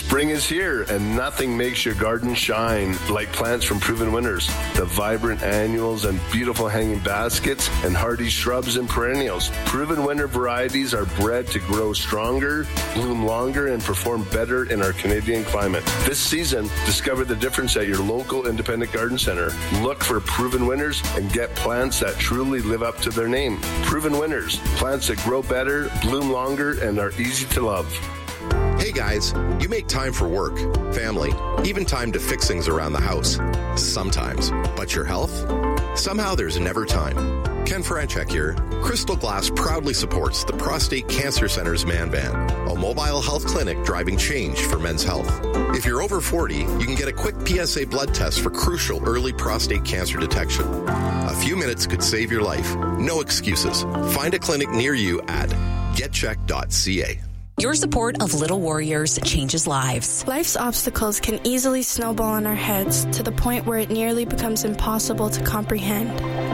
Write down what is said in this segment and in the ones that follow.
Spring is here, and nothing makes your garden shine like plants from Proven Winners. The vibrant annuals and beautiful hanging baskets and hardy shrubs and perennials. Proven Winner varieties are bred to grow stronger, bloom longer, and perform better in our Canadian climate. This season, discover the difference at your local independent garden center. Look for Proven Winners and get plants that truly live up to their name. Proven Winners, plants that grow better, bloom longer, and are easy to love. Hey guys, you make time for work, family, even time to fix things around the house. Sometimes. But your health? Somehow there's never time. Ken Franchek here. Crystal Glass proudly supports the Prostate Cancer Center's Man Van, a mobile health clinic driving change for men's health. If you're over 40, you can get a quick PSA blood test for crucial early prostate cancer detection. A few minutes could save your life. No excuses. Find a clinic near you at getcheck.ca. Your support of Little Warriors changes lives. Life's obstacles can easily snowball on our heads to the point where it nearly becomes impossible to comprehend.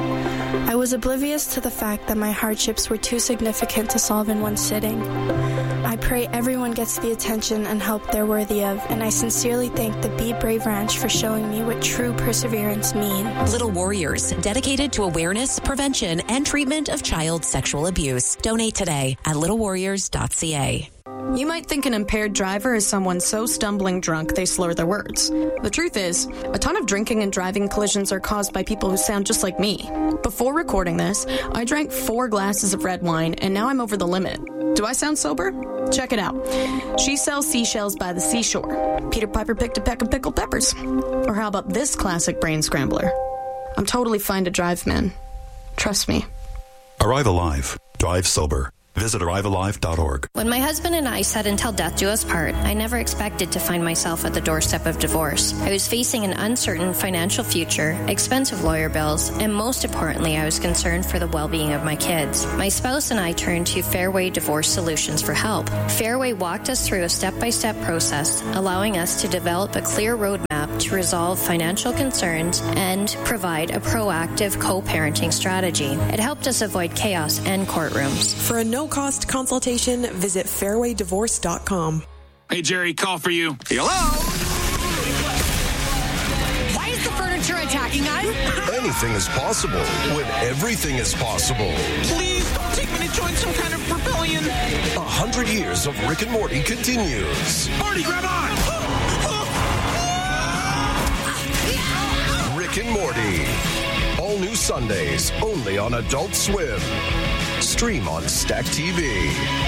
I was oblivious to the fact that my hardships were too significant to solve in one sitting. I pray everyone gets the attention and help they're worthy of, and I sincerely thank the Be Brave Ranch for showing me what true perseverance means. Little Warriors, dedicated to awareness, prevention, and treatment of child sexual abuse. Donate today at littlewarriors.ca. You might think an impaired driver is someone so stumbling drunk they slur their words. The truth is, a ton of drinking and driving collisions are caused by people who sound just like me. Before recording this, I drank 4 glasses of red wine, and now I'm over the limit. Do I sound sober? Check it out. She sells seashells by the seashore. Peter Piper picked a peck of pickled peppers. Or how about this classic brain scrambler? I'm totally fine to drive, man. Trust me. Arrive Alive. Drive sober. Visit arrivealive.org. When my husband and I said until death do us part, I never expected to find myself at the doorstep of divorce. I was facing an uncertain financial future, expensive lawyer bills, and most importantly, I was concerned for the well-being of my kids. My spouse and I turned to Fairway Divorce Solutions for help. Fairway walked us through a step-by-step process, allowing us to develop a clear roadmap to resolve financial concerns and provide a proactive co-parenting strategy. It helped us avoid chaos and courtrooms. For a no-cost consultation, visit fairwaydivorce.com. Hey, Jerry, call for you. Hello? Why is the furniture attacking us? Anything is possible when everything is possible. Please don't take me to join some kind of rebellion. 100 years of Rick and Morty continues. Marty, grab on! Rick and Morty. All new Sundays, only on Adult Swim. Stream on Stack TV.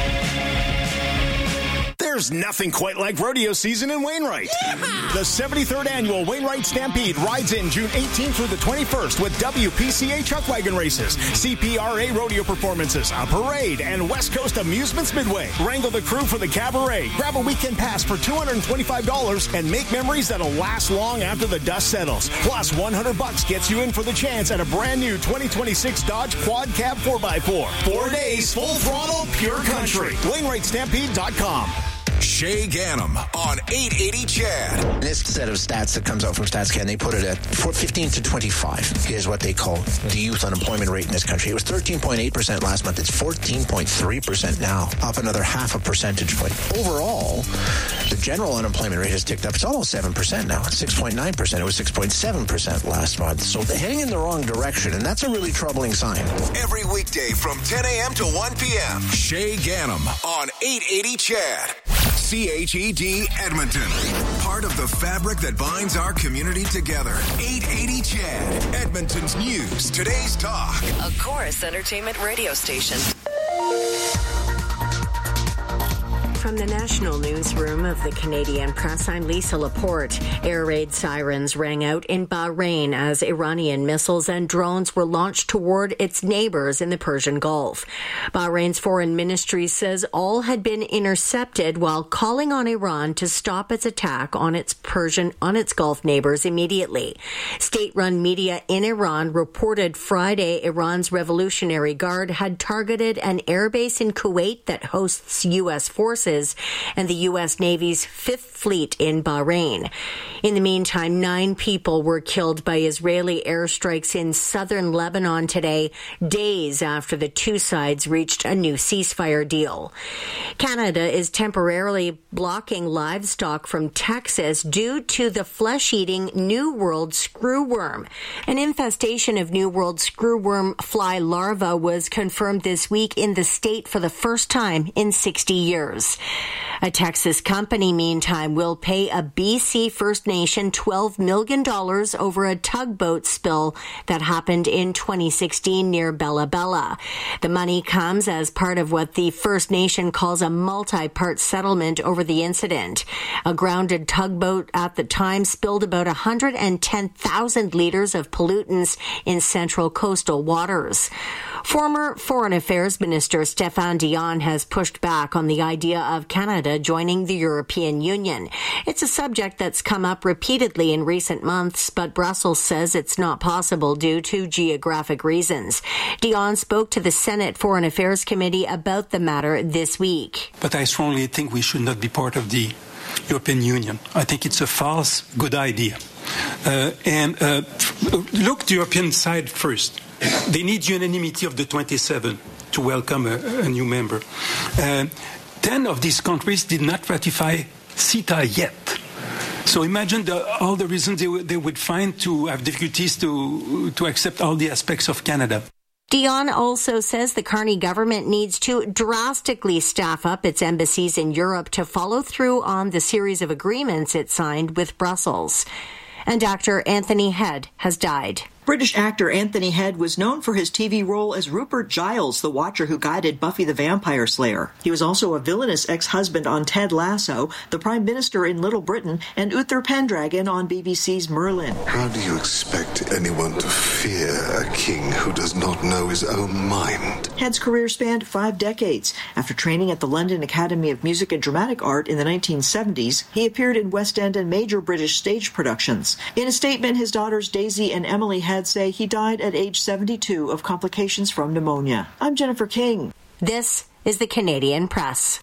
There's nothing quite like rodeo season in Wainwright. Yeah! The 73rd annual Wainwright Stampede rides in June 18th through the 21st with WPCA chuck wagon races, CPRA rodeo performances, a parade, and West Coast Amusements Midway. Wrangle the crew for the cabaret. Grab a weekend pass for $225 and make memories that'll last long after the dust settles. Plus, $100 gets you in for the chance at a brand new 2026 Dodge Quad Cab 4x4. 4 days, full throttle, pure country. WainwrightStampede.com. Shay Ganem on 880 Chad. This set of stats that comes out from StatsCan, they put it at 15 to 25 is what they call the youth unemployment rate in this country. It was 13.8% last month. It's 14.3% now, up another half a percentage point. Overall, the general unemployment rate has ticked up. It's almost 7% now. It's 6.9%. It was 6.7% last month. So they're heading in the wrong direction, and that's a really troubling sign. Every weekday from 10 a.m. to 1 p.m. Shay Ganem on 880 Chad. CHED Edmonton. Part of the fabric that binds our community together. 880 Chad. Edmonton's news. Today's talk. A Chorus Entertainment radio station. From the National Newsroom of the Canadian Press, I'm Lisa Laporte. Air raid sirens rang out in Bahrain as Iranian missiles and drones were launched toward its neighbors in the Persian Gulf. Bahrain's foreign ministry says all had been intercepted while calling on Iran to stop its attack on its Gulf neighbors immediately. State-run media in Iran reported Friday Iran's Revolutionary Guard had targeted an airbase in Kuwait that hosts U.S. forces forces and the U.S. Navy's Fifth Fleet in Bahrain. In the meantime, 9 people were killed by Israeli airstrikes in southern Lebanon today, days after the two sides reached a new ceasefire deal. Canada is temporarily blocking livestock from Texas due to the flesh-eating New World screwworm. An infestation of New World screwworm fly larvae was confirmed this week in the state for the first time in 60 years. A Texas company, meantime, will pay a BC First Nation $12 million over a tugboat spill that happened in 2016 near Bella Bella. The money comes as part of what the First Nation calls a multi-part settlement over the incident. A grounded tugboat at the time spilled about 110,000 liters of pollutants in central coastal waters. Former Foreign Affairs Minister Stéphane Dion has pushed back on the idea of Canada joining the European Union. It's a subject that's come up repeatedly in recent months, but Brussels says it's not possible due to geographic reasons. Dion spoke to the Senate Foreign Affairs Committee about the matter this week. But I strongly think we should not be part of the European Union. I think it's a false good idea. Look the European side first. They need unanimity of the 27 to welcome a new member. 10 of these countries did not ratify CETA yet. So imagine all the reasons they would find to have difficulties to accept all the aspects of Canada. Dion also says the Carney government needs to drastically staff up its embassies in Europe to follow through on the series of agreements it signed with Brussels. And actor Anthony Head has died. British actor Anthony Head was known for his TV role as Rupert Giles, the Watcher who guided Buffy the Vampire Slayer. He was also a villainous ex-husband on Ted Lasso, the Prime Minister in Little Britain, and Uther Pendragon on BBC's Merlin. How do you expect anyone to fear a king who does not know his own mind? Head's career spanned 5 decades. After training at the London Academy of Music and Dramatic Art in the 1970s, he appeared in West End and major British stage productions. In a statement, his daughters Daisy and Emily Head say he died at age 72 of complications from pneumonia. I'm Jennifer King. This is the Canadian Press.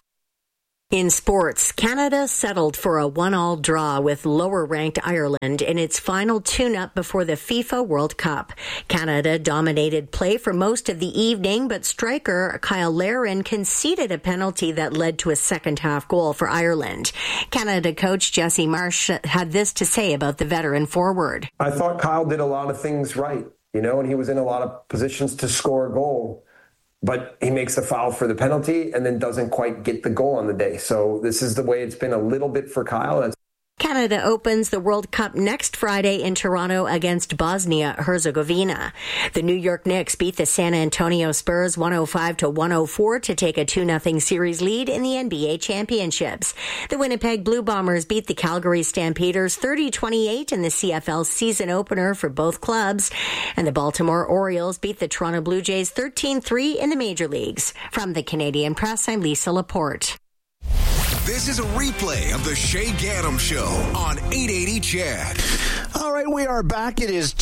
In sports, Canada settled for a 1-1 draw with lower-ranked Ireland in its final tune-up before the FIFA World Cup. Canada dominated play for most of the evening, but striker Kyle Larin conceded a penalty that led to a second-half goal for Ireland. Canada coach Jesse Marsh had this to say about the veteran forward. I thought Kyle did a lot of things right, and he was in a lot of positions to score a goal. But he makes the foul for the penalty and then doesn't quite get the goal on the day. So this is the way it's been a little bit for Kyle. Canada opens the World Cup next Friday in Toronto against Bosnia-Herzegovina. The New York Knicks beat the San Antonio Spurs 105-104 to take a 2-0 series lead in the NBA championships. The Winnipeg Blue Bombers beat the Calgary Stampeders 30-28 in the CFL season opener for both clubs. And the Baltimore Orioles beat the Toronto Blue Jays 13-3 in the major leagues. From the Canadian Press, I'm Lisa Laporte. This is a replay of the Shay Gaddam Show on 880 CHED. All right, we are back. It is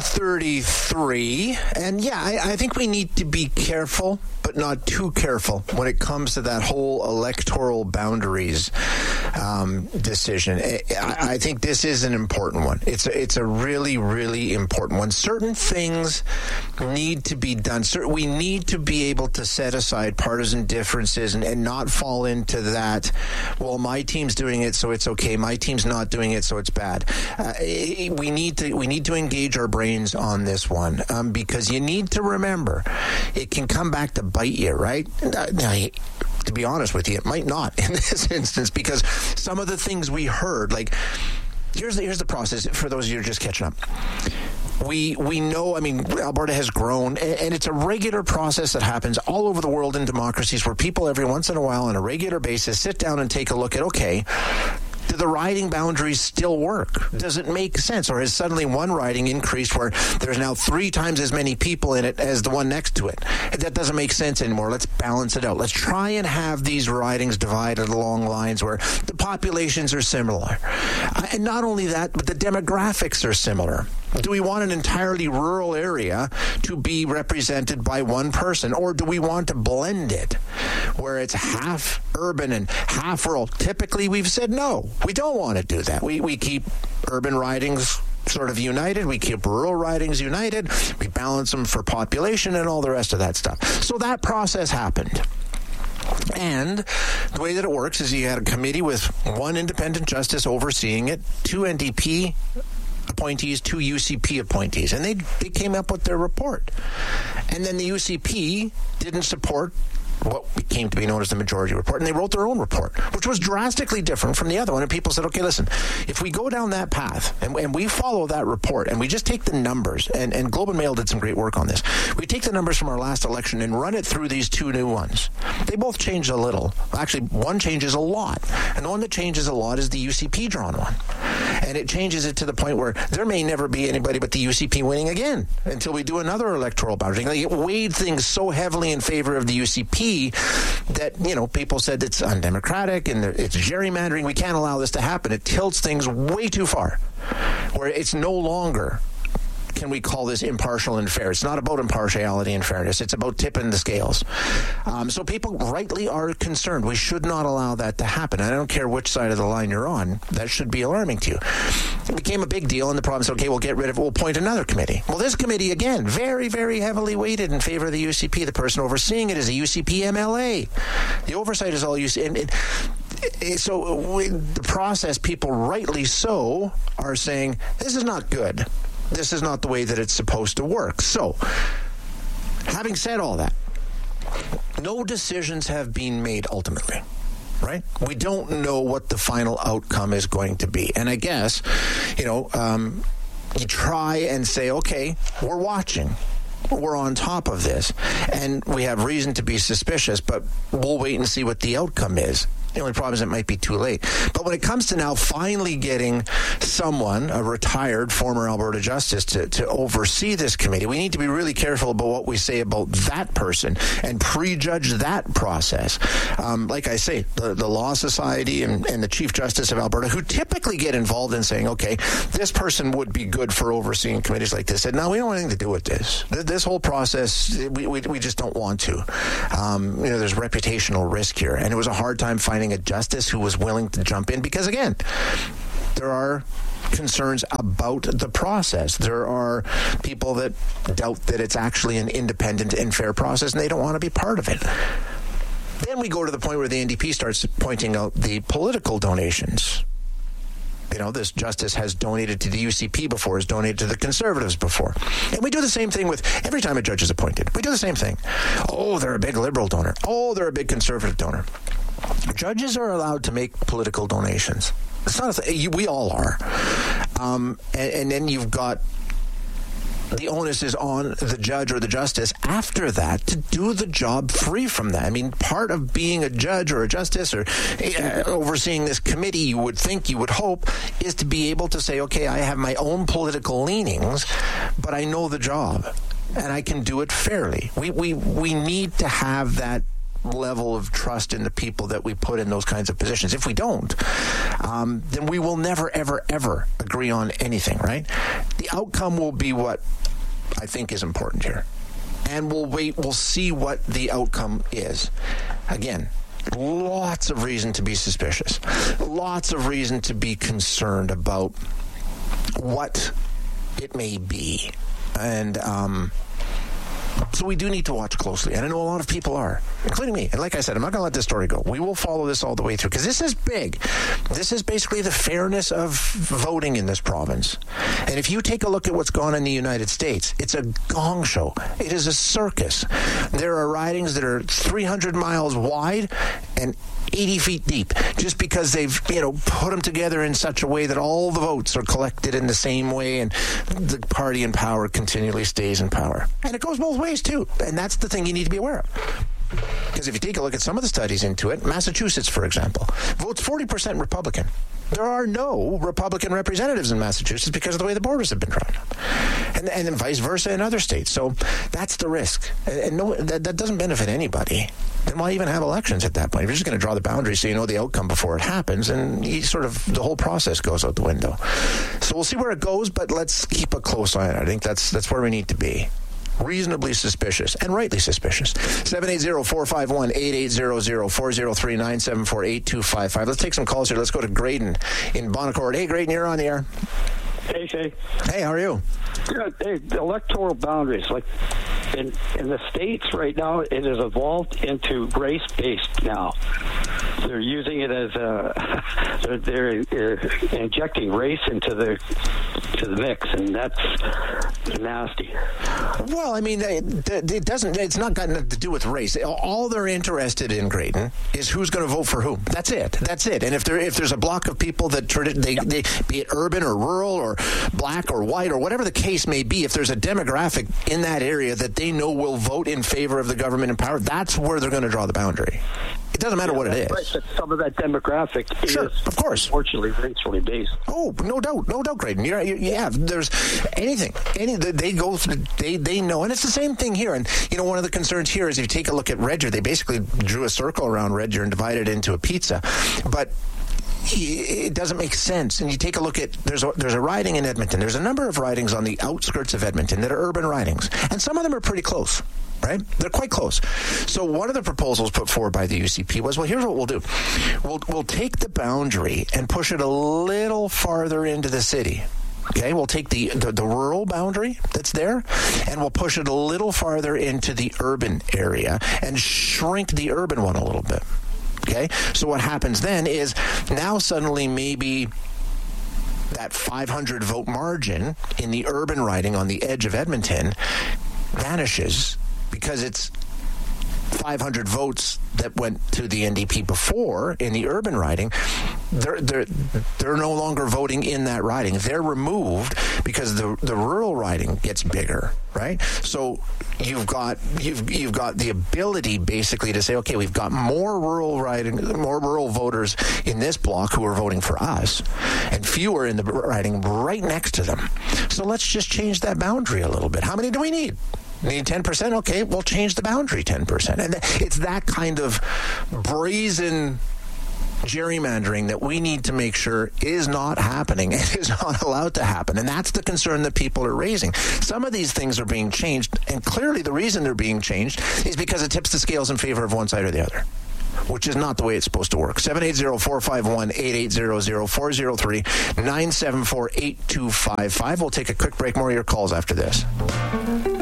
10:33. And I think we need to be careful, but not too careful when it comes to that whole electoral boundaries decision. I think this is an important one. It's a really, really important one. Certain things need to be done. We need to be able to set aside partisan differences and not fall into that, well, my team's doing it, so it's okay. My team's not doing it, so it's bad. We need to engage our brains on this one because you need to remember it can come back to bite you, right? To be honest with you, it might not in this instance because some of the things we heard, like here's the process for those of you who are just catching up. We know, Alberta has grown, and it's a regular process that happens all over the world in democracies where people every once in a while on a regular basis sit down and take a look at, okay, do the riding boundaries still work? Does it make sense? Or has suddenly one riding increased where there's now 3 times as many people in it as the one next to it? That doesn't make sense anymore. Let's balance it out. Let's try and have these ridings divided along lines where the populations are similar. And not only that, but the demographics are similar. Do we want an entirely rural area to be represented by one person, or do we want to blend it where it's half urban and half rural? Typically, we've said no. We don't want to do that. We keep urban ridings sort of united. We keep rural ridings united. We balance them for population and all the rest of that stuff. So that process happened. And the way that it works is you had a committee with one independent justice overseeing it, 2 NDP appointees, 2 UCP appointees, and they came up with their report. And then the UCP didn't support what came to be known as the majority report, and they wrote their own report, which was drastically different from the other one. And people said, okay, listen, if we go down that path and we follow that report and we just take the numbers, and Globe and Mail did some great work on this, we take the numbers from our last election and run it through these 2 new ones. They both changed a little. Actually, one changes a lot, and the one that changes a lot is the UCP drawn one. And it changes it to the point where there may never be anybody but the UCP winning again until we do another electoral boundary. Like, it weighed things so heavily in favor of the UCP that, people said it's undemocratic and it's gerrymandering. We can't allow this to happen. It tilts things way too far, where it's no longer, can we call this impartial and fair? It's not about impartiality and fairness. It's about tipping the scales. So people rightly are concerned. We should not allow that to happen. I don't care which side of the line you're on. That should be alarming to you. It became a big deal, and the province said, okay, we'll get rid of it. We'll appoint another committee. Well, this committee, again, very, very heavily weighted in favor of the UCP. The person overseeing it is a UCP MLA. The oversight is all UCP. So the process, people rightly so are saying, this is not good. This is not the way that it's supposed to work. So, having said all that, no decisions have been made ultimately, right? We don't know what the final outcome is going to be. And I guess, you try and say, okay, we're watching. We're on top of this. And we have reason to be suspicious, but we'll wait and see what the outcome is. The only problem is it might be too late. But when it comes to now finally getting someone, a retired former Alberta justice, to oversee this committee, we need to be really careful about what we say about that person and prejudge that process. Like I say, the Law Society and the Chief Justice of Alberta, who typically get involved in saying, okay, this person would be good for overseeing committees like this, said, no, we don't want anything to do with this. This whole process, we just don't want to. There's reputational risk here. And it was a hard time finding a justice who was willing to jump in because, again, there are concerns about the process. There are people that doubt that it's actually an independent and fair process, and they don't want to be part of it. Then we go to the point where the NDP starts pointing out the political donations. This justice has donated to the UCP before, has donated to the Conservatives before. And we do the same thing with every time a judge is appointed. We do the same thing. Oh, they're a big Liberal donor. Oh, they're a big Conservative donor. Judges are allowed to make political donations. It's not a thing. We all are. And then you've got the onus is on the judge or the justice after that to do the job free from that. I mean, part of being a judge or a justice or overseeing this committee, you would hope, is to be able to say, okay, I have my own political leanings, but I know the job and I can do it fairly. We need to have that level of trust in the people that we put in those kinds of positions. If we don't, then we will never, ever, ever agree on anything, right? The outcome will be what I think is important here. And we'll see what the outcome is. Again, lots of reason to be suspicious. Lots of reason to be concerned about what it may be. And, so we do need to watch closely, and I know a lot of people are, including me. And like I said, I'm not going to let this story go. We will follow this all the way through, because this is big. This is basically the fairness of voting in this province. And if you take a look at what's gone on in the United States, it's a gong show. It is a circus. There are ridings that are 300 miles wide and 80 feet deep, just because they've, put them together in such a way that all the votes are collected in the same way, and the party in power continually stays in power. And it goes both ways, too. And that's the thing you need to be aware of. Because if you take a look at some of the studies into it, Massachusetts, for example, votes 40% Republican. There are no Republican representatives in Massachusetts because of the way the borders have been drawn up. And then vice versa in other states. So that's the risk. And no, that doesn't benefit anybody. Then why even have elections at that point? If you're just going to draw the boundary so you know the outcome before it happens, and the whole process goes out the window. So we'll see where it goes, but let's keep a close eye on it. I think that's where we need to be. Reasonably suspicious, and rightly suspicious. 780-451-8800, 403-974-8255. Let's take some calls here. Let's go to Graydon in Bonaccord. Hey, Graydon, you're on the air. Hey, Shay. Hey, how are you? Good. Hey, the electoral boundaries, like in the states right now, it has evolved into race-based now. They're using it as they're injecting race into the mix, and that's nasty. Well, I mean, it doesn't. It's not got nothing to do with race. All they're interested in, Graydon, is who's going to vote for who. That's it. And if there's a block of people that they be it urban or rural or black or white or whatever the case may be, if there's a demographic in that area that they know will vote in favor of the government in power, that's where they're going to draw the boundary. It doesn't matter what it is. Right, but some of that demographic is, of course, unfortunately, racially based. Oh, no doubt, Graydon. Yeah, there's anything. They go through. They know, and it's the same thing here. And one of the concerns here is if you take a look at Red Deer, they basically drew a circle around Red Deer and divided it into a pizza, but it doesn't make sense. And you take a look at there's a riding in Edmonton. There's a number of ridings on the outskirts of Edmonton that are urban ridings, and some of them are pretty close. Right? They're quite close. So one of the proposals put forward by the UCP was, well, here's what we'll do. We'll take the boundary and push it a little farther into the city. Okay, we'll take the rural boundary that's there, and we'll push it a little farther into the urban area and shrink the urban one a little bit. Okay, so what happens then is now suddenly maybe that 500 vote margin in the urban riding on the edge of Edmonton vanishes, because it's 500 votes that went to the NDP before in the urban riding. They're no longer voting in that riding. They're removed because the rural riding gets bigger, right? So you've got the ability basically to say, okay, we've got more rural voters in this block who are voting for us, and fewer in the riding right next to them. So let's just change that boundary a little bit. How many do we need? Need 10%? Okay, we'll change the boundary 10%. And it's that kind of brazen gerrymandering that we need to make sure is not happening and is not allowed to happen. And that's the concern that people are raising. Some of these things are being changed, and clearly the reason they're being changed is because it tips the scales in favor of one side or the other, which is not the way it's supposed to work. 780-451-8800, 403-974-8255. We'll take a quick break. More of your calls after this.